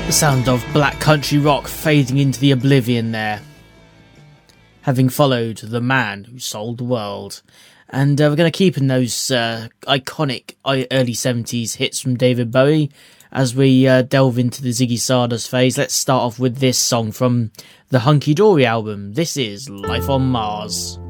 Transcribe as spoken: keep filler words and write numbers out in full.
The sound of black country rock fading into the oblivion there. Having followed The Man Who Sold the World. And uh, we're going to keep in those uh, iconic early seventies hits from David Bowie as we uh, delve into the Ziggy Stardust phase. Let's start off with this song from the Hunky Dory album. This is Life on Mars.